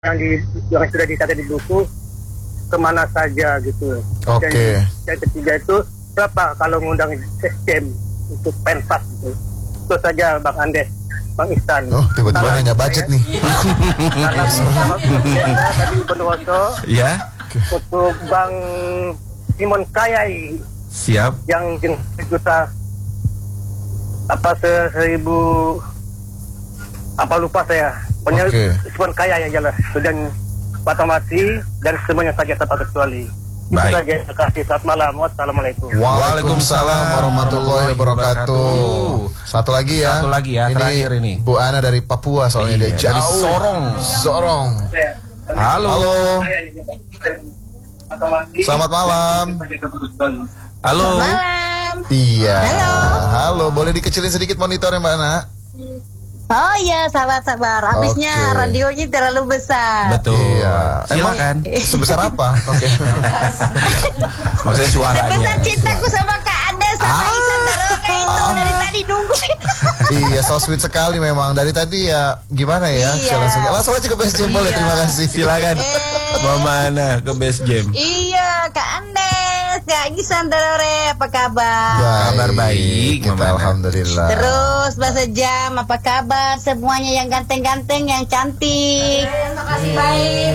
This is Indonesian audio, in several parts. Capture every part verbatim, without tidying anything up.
yang di yang sudah dicatat di buku kemana saja gitu. Oke. Okay. Dan yang ketiga itu berapa kalau ngundang sistem untuk pentas gitu. Itu saja Bang Andes, Bang Ihsan. Oh, tiba-tiba nanya budget nih. Karena tadi Bondowoso. Ya. Untuk Bang Simon Kayai. Siap. Yang juta apa seribu apa lupa saya. Pokoknya okay. Simon Kayai aja lah. Dan Batamasi dan semuanya saja tanpa kecuali. Baik. Itu saja. Terima kasih. Selamat malam. Wassalamualaikum. Waalaikumsalam warahmatullahi wabarakatuh. Satu lagi ya. Satu lagi ya, ini terakhir ini. Bu Ana dari Papua soalnya iya, dia dari jauh. Sorong. Sorong. Halo. Halo. Selamat malam. Halo. Malam. Iya. Halo. Halo, boleh dikecilin sedikit monitornya Mbak Ana? Oh iya, sabar-sabar. Habisnya Oke. radionya terlalu besar. Betul. Iya. Silakan. Sebesar apa? Oke. Maksudnya suaranya. Sebesar cintaku sama Kak Anda sama Ah. Ihsan Daroka itu dari tadi nunggu. Iya, so sweet sekali memang. Dari tadi ya gimana ya? Iya. Langsung, langsung aja ke base jam boleh. Iya. Terima kasih. Silakan. Eh. Mau mana ke base jam? Iya, Kak Andes, Kak Ihsan Darore, apa kabar? Kabar baik, kita Mama Ana. alhamdulillah. Terus bahasa jam, apa kabar? Semuanya yang ganteng-ganteng, yang cantik. Makasih baik.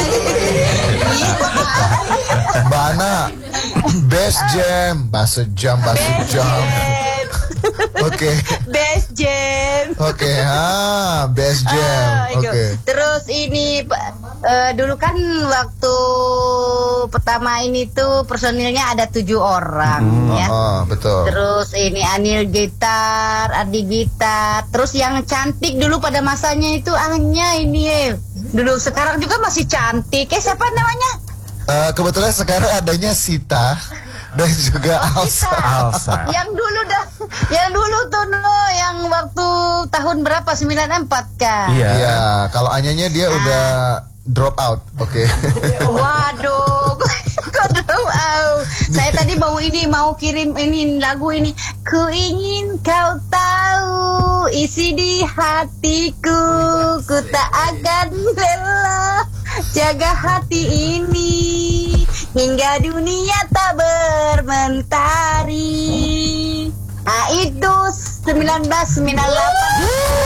Mbak Ana, best jam, bahasa jam, bahasa jam. Oke, Best jam. oke, ah, best jam, Ah, itu. oke. Terus ini eh, dulu kan waktu pertama ini tuh personilnya ada tujuh orang ya. Oh, betul. Terus ini Anil gitar, Ardi gitar. Terus yang cantik dulu pada masanya itu Anya ini ya. Dulu sekarang juga masih cantik. Eh siapa namanya? Eh, kebetulan sekarang adanya Sita dan juga Alsa. Alsa. Yang dulu dah, yang dulu tuh no, yang waktu tahun berapa? sembilan puluh empat kan? Iya. Iya, kalau Anyanya dia udah drop out, oke. Waduh, kok drop out? Saya tadi mau ini, mau kirim ini lagu ini. Ku ingin kau tahu isi di hatiku, ku tak akan rela jaga hati ini hingga dunia tak bermentari. Ah itu seribu sembilan ratus sembilan puluh delapan.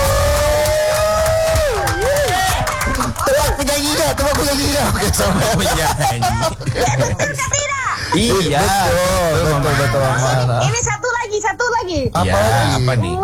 Tebak penyanyinya, tebak penyanyinya. Oke, sampai Menyanyi. Tidak. Iya. Betul, betul, betul, Mbak Ana. Ini satu lagi, satu lagi. Apa Ya, lagi? apa nih?